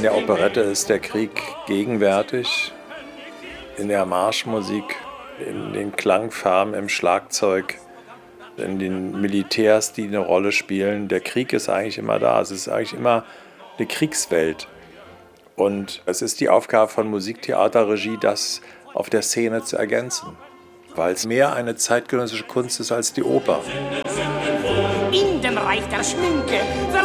der Operette ist der Krieg gegenwärtig, in der Marschmusik, in den Klangfarben, im Schlagzeug, in den Militärs, die eine Rolle spielen. Der Krieg ist eigentlich immer da. Es ist eigentlich immer eine Kriegswelt. Und es ist die Aufgabe von Musiktheaterregie, das auf der Szene zu ergänzen, weil es mehr eine zeitgenössische Kunst ist als die Oper. In dem Reich der Schminke